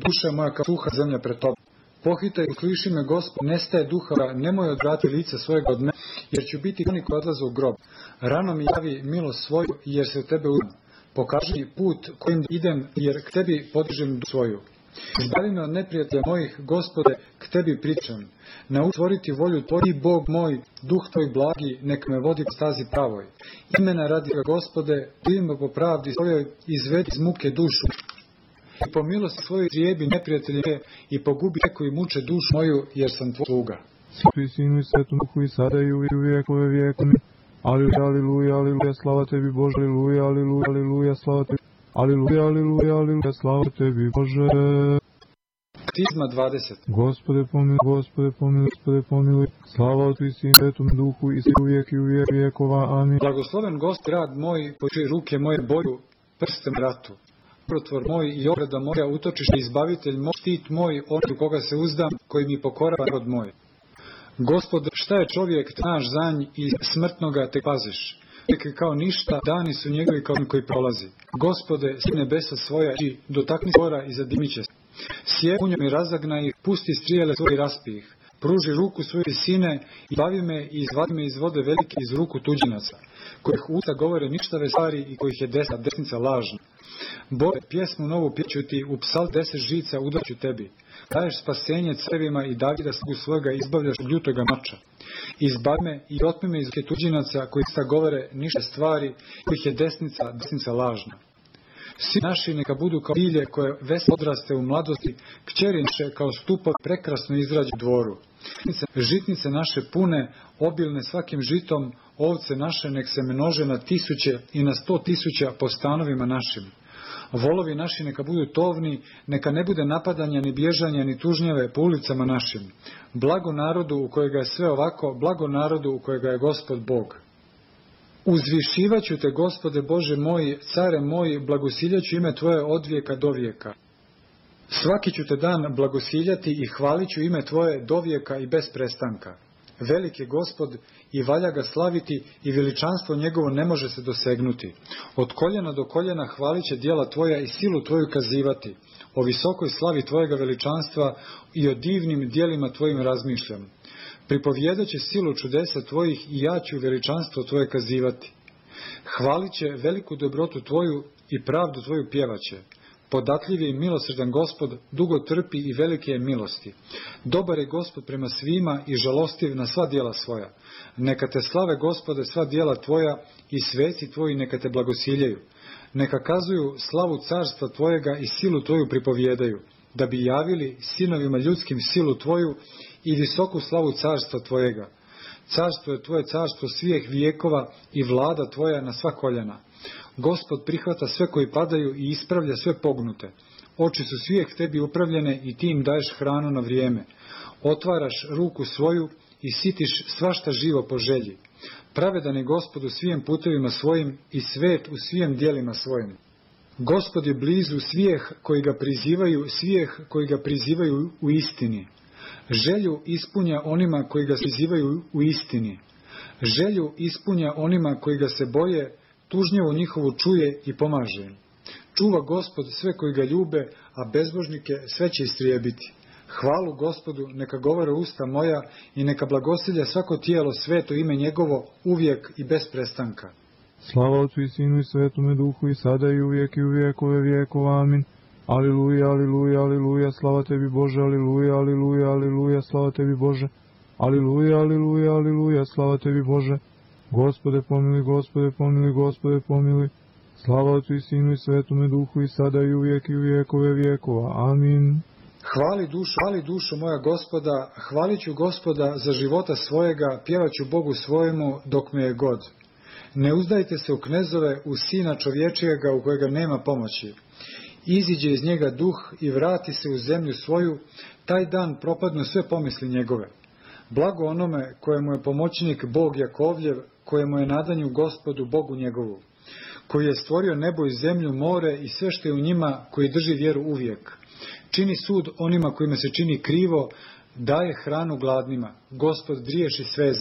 duša moja kao suha zemlja pred tobom. Pohitaj, usliši me, Gospod, nestaje duha, nemoj odvrati lice svojega od mene, jer ću biti oni koji odlaze u grob. Rano mi javi milost svoju, jer se u tebe uzdam. Pokaži mi put kojim idem, jer k tebi podižem dušu svoju. Izbavi me od neprijatelja mojih, Gospode, k tebi pričam. Nauči tvoriti volju tvoju, Bog moj, duh tvoj blagi, nek me vodi po stazi pravoj. Imena radi ga, Gospode, živimo po pravdi svojoj, izvedi iz muke dušu. I po milosti svojoj trijebi neprijatelje i pogubi koji muče dušu moju, jer sam tvoj sluga. Svi Sinu i Svetom Duhu i sada i u vijekove vijekove. Aliluja, aliluja, aliluja, slava tebi Bože, aliluja, aliluja, aliluja, slava tebi. Aliluja, aliluja, aliluja, slava tebi Bože. Ptisma 20. Gospode pomiluj, Gospode pomiluj, Gospode pomiluj. Slava Otcu i Sinu i Svetom Duhu i uvijek i u vijekova. Amin. Blagosloven Gospod, rad moj, počuj ruke moje boju, prstem ratu. Protvor moj i ograda moja, utočište, izbavitelj moj, štit moj, on koga se uzdam, koji mi pokorava narod moj. Gospod, šta je čovjek, znaš za nj i smrtnoga te paziš. Čovjek kao ništa, dani su njegovi kao on koji prolazi. Gospode, s nebesa svoja i dotakni svora i zadimit će se. Sjedi u njom i razagna ih, pusti strijele svoje i raspi ih. Pruži ruku svoje sine i bavi me i izvadi me iz vode velike iz ruku tuđinaca, kojih usta govore ništave stvari i kojih je desnica lažna. Bože, pjesmu novu pjeću ti, u psal 10 žica udaću tebi. Daješ spasenje carevima i Davida slugu svojega izbavljaš od ljutoga mača. Izbavi me i otmi me iz ruke tuđinaca koji sta govore nište stvari, kojih je desnica lažna. Svi naši neka budu kao bilje koje veselo odraste u mladosti, kćeri naše kao stupovi prekrasno izrađu u dvoru. Žitnice naše pune, obilne svakim žitom, ovce naše nek se množe na 1000 i na 100.000 po stanovima našim. Volovi naši neka budu tovni, neka ne bude napadanja, ni bježanja, ni tužnjave po ulicama našim. Blago narodu u kojega je sve ovako, blago narodu u kojega je Gospod Bog. Uzvišivaću te, Gospode Bože moj, care moj, blagosiljaću ime Tvoje od vijeka do vijeka. Svaki ću te dan blagosiljati i hvalit ću ime Tvoje do vijeka i bez prestanka. Velik je Gospod i valja ga slaviti i veličanstvo njegovo ne može se dosegnuti. Od koljena do koljena hvalit će djela Tvoja i silu Tvoju kazivati. O visokoj slavi Tvojega veličanstva i o divnim djelima Tvojim razmišljam. Pripovjedat će silu čudesa Tvojih i ja ću veličanstvo Tvoje kazivati. Hvalit će veliku dobrotu Tvoju i pravdu Tvoju pjevaće. Podatljiv je i milosrdan Gospod, dugo trpi i velike je milosti. Dobar je Gospod prema svima i žalostiv na sva djela svoja. Neka te slave, Gospode, sva djela Tvoja i sveci Tvoji neka te blagosiljaju. Neka kazuju slavu carstva Tvojega i silu Tvoju pripovjedaju, da bi javili sinovima ljudskim silu Tvoju i visoku slavu carstva Tvojega. Carstvo je Tvoje carstvo svijeh vijekova i vlada Tvoja na sva koljena. Gospod prihvata sve koji padaju i ispravlja sve pognute. Oči su svijeh tebi upravljene i ti im daješ hranu na vrijeme. Otvaraš ruku svoju i sitiš svašta živo po želji. Pravedan je Gospod u svim putevima svojim i svet u svim djelima svojim. Gospod je blizu svijeh koji ga prizivaju u istini. Želju ispunja onima koji ga prizivaju u istini. Želju ispunja onima koji ga se boje, tužnjavu njihovu čuje i pomaže. Čuva Gospod sve koji ga ljube, a bezbožnike sve će istrijebiti. Hvalu Gospodu neka govore usta moja i neka blagosilja svako tijelo sveto ime njegovo uvijek i bez prestanka. Slava Otcu i Sinu i Svetome Duhu i sada i uvijek i u vijekove vijekova. Amin. Aliluja, aliluja, aliluja, slava tebi Bože, aliluja, aliluja, aliluja, slava tebi Bože. Aliluja, aliluja, aliluja, slava tebi Bože. Gospode pomiluj, Gospode pomiluj, Gospode pomiluj. Slava Otcu i Sinu i Svetome Duhu i sada i uvijek i u vijekove vijekova. Amin. Hvali dušo moja Gospoda, hvalit ću Gospoda za života svojega, pjevat ću Bogu svojemu dok me je god. Ne uzdajte se u knezove, u sina čovječijega u kojega nema pomoći. Iziđe iz njega duh i vrati se u zemlju svoju, taj dan propadnu sve pomisli njegove. Blago onome kojemu je pomoćnik Bog Jakovljev, kojemu je nadanju Gospodu Bogu njegovu, koji je stvorio nebo i zemlju, more i sve što je u njima, koji drži vjeru uvijek. Čini sud onima kojima se čini krivo, daje hranu gladnima. Gospod driješi sve